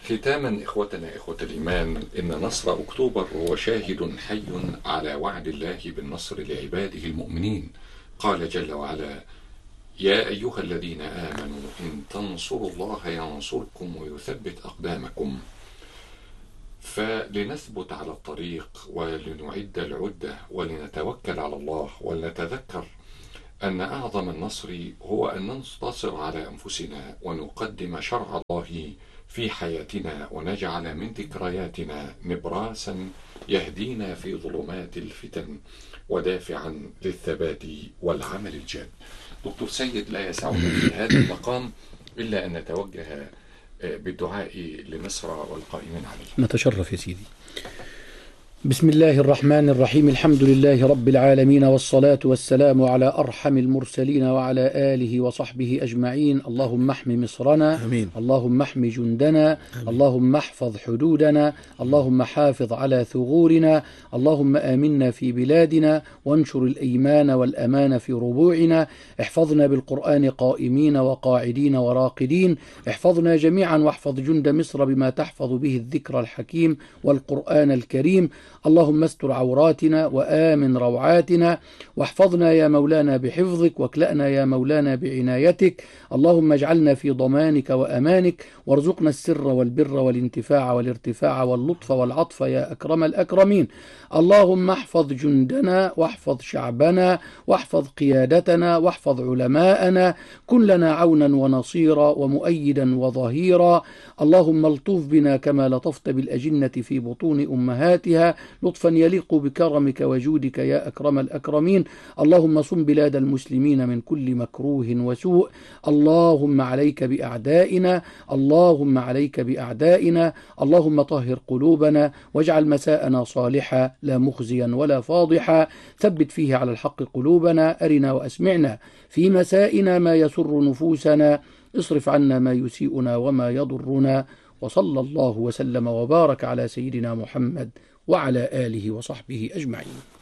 ختاما إخوتنا إخوة الإيمان، إن نصر أكتوبر هو شاهد حي على وعد الله بالنصر لعباده المؤمنين. قال جل وعلا: يا أيها الذين آمنوا إن تنصروا الله ينصركم ويثبت أقدامكم. فلنثبت على الطريق ولنعد العدة ولنتوكل على الله، ولنتذكر أن أعظم النصر هو أن ننتصر على أنفسنا ونقدم شرع الله في حياتنا، ونجعل من ذكرياتنا نبراسا يهدينا في ظلمات الفتن ودافعا للثبات والعمل الجاد. دكتور سيد، لا يسعنا في هذا المقام إلا أن نتوجه بالدعاء لمصر والقائمين عليه. نتشرف يا سيدي. بسم الله الرحمن الرحيم. الحمد لله رب العالمين، والصلاة والسلام على أرحم المرسلين وعلى آله وصحبه أجمعين. اللهم احم مصرنا، آمين. اللهم احم جندنا، آمين. اللهم احفظ حدودنا، اللهم حافظ على ثغورنا، اللهم آمنا في بلادنا، وانشر الإيمان والأمان في ربوعنا. احفظنا بالقرآن قائمين وقاعدين وراقدين. احفظنا جميعا واحفظ جند مصر بما تحفظ به الذكر الحكيم والقرآن الكريم. اللهم استر عوراتنا وآمن روعاتنا، واحفظنا يا مولانا بحفظك، واكلأنا يا مولانا بعنايتك. اللهم اجعلنا في ضمانك وأمانك، وارزقنا السر والبر والانتفاع والارتفاع واللطف والعطف يا أكرم الأكرمين. اللهم احفظ جندنا واحفظ شعبنا واحفظ قيادتنا واحفظ علماءنا، كن لنا عونا ونصيرا ومؤيدا وظهيرا. اللهم الطف بنا كما لطفت بالأجنة في بطون أمهاتها لطفا يليق بكرمك وجودك يا أكرم الأكرمين. اللهم صن بلاد المسلمين من كل مكروه وسوء. اللهم عليك بأعدائنا، اللهم عليك بأعدائنا. اللهم طهر قلوبنا واجعل مساءنا صالحا لا مخزيا ولا فاضحا. ثبت فيه على الحق قلوبنا. أرنا وأسمعنا في مسائنا ما يسر نفوسنا. اصرف عنا ما يسيئنا وما يضرنا. وصلى الله وسلم وبارك على سيدنا محمد وعلى آله وصحبه أجمعين.